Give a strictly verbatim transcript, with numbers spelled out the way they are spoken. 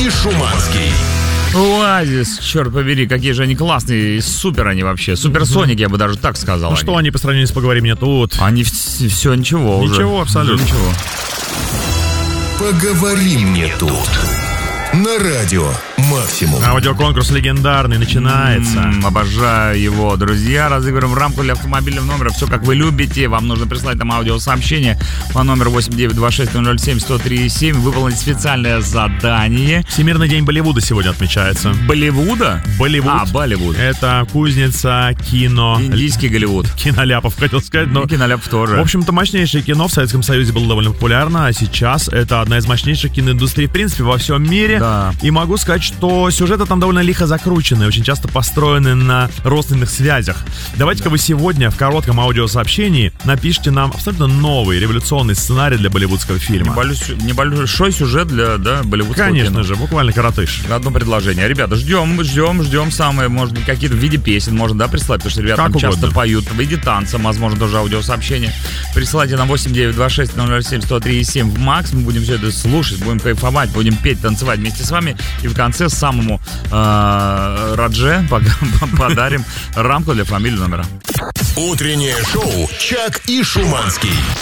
и Шуманский. Оазис, черт побери, какие же они классные, супер они вообще, суперсоники, я бы даже так сказал. Ну они. Что они по сравнению с «Поговори мне тут»? Они вс- все ничего уже. Ничего, абсолютно. Ничего. Поговори мне тут. На радио Максимум. Аудиоконкурс легендарный начинается. М, Обожаю его, друзья. Разыгрываем рамку для автомобильного номера. Все как вы любите. Вам нужно прислать нам аудиосообщение по номеру восемь девять два шесть ноль ноль семь сто три семь. Выполнить специальное задание. Всемирный день Болливуда сегодня отмечается. Болливуда? Болливуд. А, Болливуд. Это кузница кино. Индийский Голливуд. Киноляпов, хотел сказать, но... Ну, Киноляпов тоже. В общем-то, мощнейшее кино в Советском Союзе было довольно популярно, а сейчас это одна из мощнейших киноиндустрий, в принципе, во всем мире. Да. И могу сказать, что сюжеты там довольно лихо закручены, очень часто построены на родственных связях. Давайте-ка вы сегодня в коротком аудиосообщении напишите нам абсолютно новый революционный сценарий для болливудского фильма. Небольшой, небольшой сюжет для да, болливудского Конечно кино. же, буквально коротыш. Одно предложение. Ребята, ждем, ждем, ждем самые, может быть, какие-то в виде песен можно, да, прислать, потому что ребята Как там часто угодно. поют, в виде танца, возможно, тоже аудиосообщение. Присылайте нам восемь девять два шесть ноль ноль семь сто три семь в Макс, мы будем все это слушать, будем кайфовать, будем петь, танцевать вместе с вами, и в конце самому э, Радже подарим рамку для фамилии номера. Утреннее шоу «Чак и Шуманский».